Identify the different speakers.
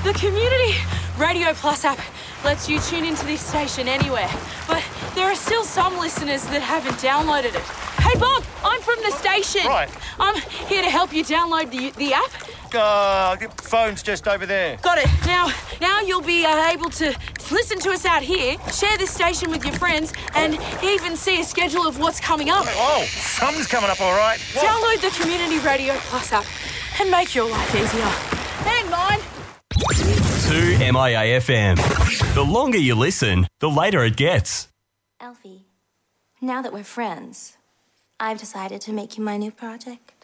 Speaker 1: The Community Radio Plus app lets you tune into this station anywhere, but there are still some listeners that haven't downloaded it. Hey, Bob, I'm from the station.
Speaker 2: Right.
Speaker 1: I'm here to help you download the app.
Speaker 2: The phone's just over there.
Speaker 1: Got it. Now you'll be able to listen to us out here, share this station with your friends, and even see a schedule of what's coming up.
Speaker 2: Oh, something's coming up all right. What?
Speaker 1: Download the Community Radio Plus app and make your life easier. And mine.
Speaker 3: 2MIA FM. The longer you listen, the later it gets.
Speaker 4: Alfie, now that we're friends, I've decided to make you my new project.